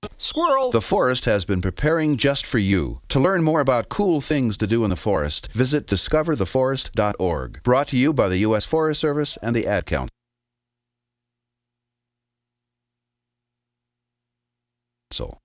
Squirrel! The forest has been preparing just for you. To learn more about cool things to do in the forest, visit discovertheforest.org. Brought to you by the U.S. Forest Service and the Ad Council.